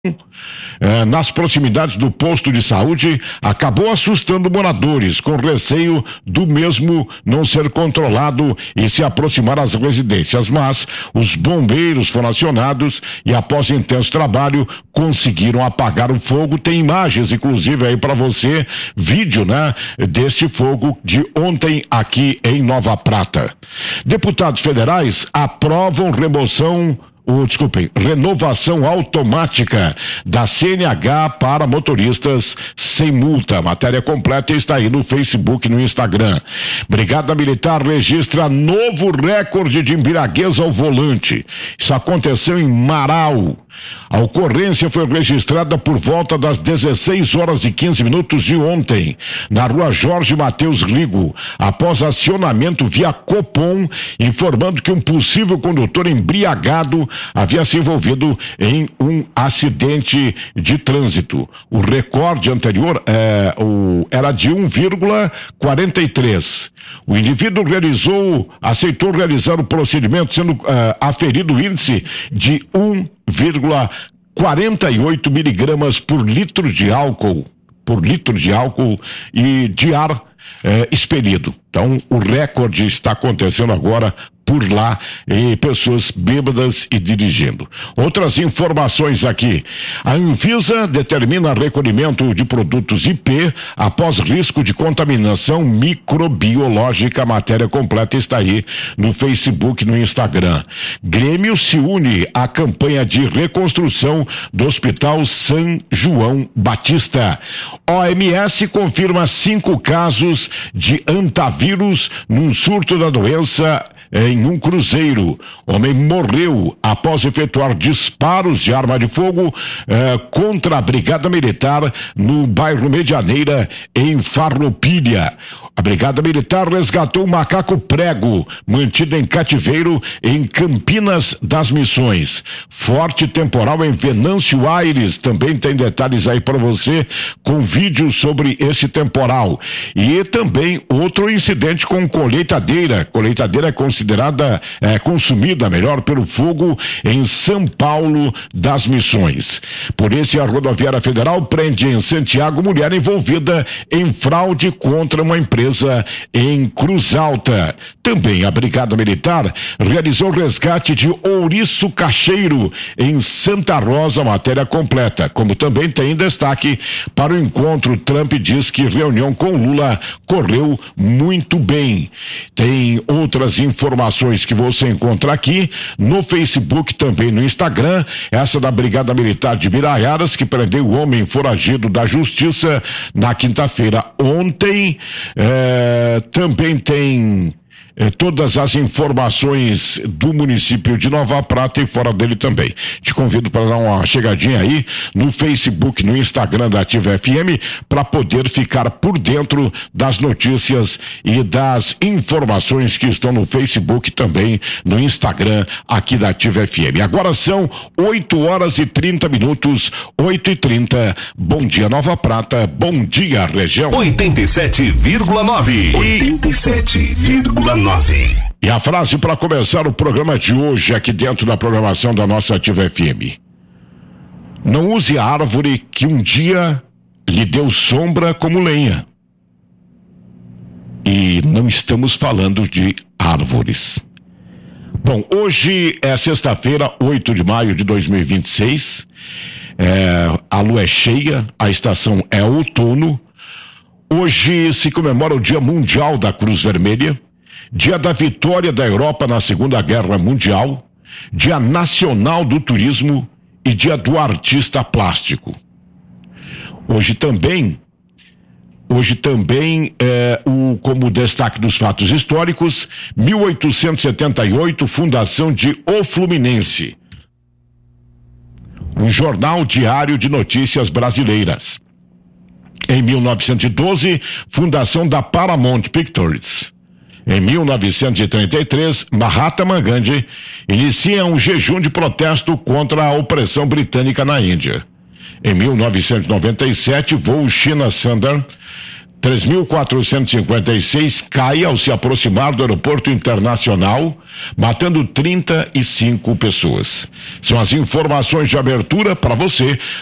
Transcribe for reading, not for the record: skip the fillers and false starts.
nas proximidades do posto de saúde acabou assustando moradores, com receio do mesmo não ser controlado e se aproximar às residências, mas os bombeiros foram acionados e após intenso trabalho conseguiram apagar o fogo. Tem imagens inclusive aí para você, vídeo, deste fogo de ontem aqui em Nova Prata. Deputados federais aprovam renovação automática da CNH para motoristas sem multa. Matéria completa está aí no Facebook e no Instagram. Brigada Militar registra novo recorde de embriaguez ao volante. Isso aconteceu em Marau. A ocorrência foi registrada por volta das 16h15 de ontem, na rua Jorge Mateus Rigo, após acionamento via Copom, informando que um possível condutor embriagado havia se envolvido em um acidente de trânsito. O recorde anterior era de 1,43. O indivíduo aceitou realizar o procedimento, sendo aferido o índice de 1,48 miligramas por litro de álcool e de ar expelido. Então, o recorde está acontecendo agora por lá, e pessoas bêbadas e dirigindo. Outras informações aqui. A Anvisa determina recolhimento de produtos IP após risco de contaminação microbiológica. A matéria completa está aí no Facebook e no Instagram. Grêmio se une à campanha de reconstrução do Hospital São João Batista. OMS confirma 5 casos de antavírus num surto da doença em um cruzeiro. Homem morreu após efetuar disparos de arma de fogo contra a Brigada Militar no bairro Medianeira, em Farroupilha. A Brigada Militar resgatou um macaco prego mantido em cativeiro em Campinas das Missões. Forte temporal em Venâncio Aires, também tem detalhes aí para você, com vídeos sobre esse temporal. E também outro incidente com colheitadeira. Colheitadeira é considerada, consumida pelo fogo em São Paulo das Missões. Polícia Rodoviária Federal prende em Santiago mulher envolvida em fraude contra uma empresa em Cruz Alta. Também a Brigada Militar realizou resgate de ouriço cacheiro em Santa Rosa. Matéria completa. Como também tem destaque para o encontro, Trump diz que reunião com Lula correu muito bem. Tem outras informações que você encontra aqui no Facebook, também no Instagram. Essa da Brigada Militar de Biraiaras, que prendeu o homem foragido da Justiça na quinta-feira ontem. Também tem todas as informações do município de Nova Prata e fora dele também. Te convido para dar uma chegadinha aí no Facebook, no Instagram da Ativa FM, para poder ficar por dentro das notícias e das informações que estão no Facebook e também no Instagram aqui da Ativa FM. Agora são 8h30, 8h30. Bom dia, Nova Prata. Bom dia, região. 87,9. 87,9. E a frase para começar o programa de hoje aqui dentro da programação da nossa Ativa FM: não use a árvore que um dia lhe deu sombra como lenha. E não estamos falando de árvores. Bom, hoje é sexta-feira, 8 de maio de 2026. A lua é cheia, a estação é outono. Hoje se comemora o Dia Mundial da Cruz Vermelha, Dia da Vitória da Europa na Segunda Guerra Mundial, Dia Nacional do Turismo e Dia do Artista Plástico. Hoje também, como destaque dos fatos históricos, 1878, fundação de O Fluminense, um jornal diário de notícias brasileiras. Em 1912, fundação da Paramount Pictures. Em 1933, Mahatma Gandhi inicia um jejum de protesto contra a opressão britânica na Índia. Em 1997, voo China Southern 3.456 cai ao se aproximar do aeroporto internacional, matando 35 pessoas. São as informações de abertura para você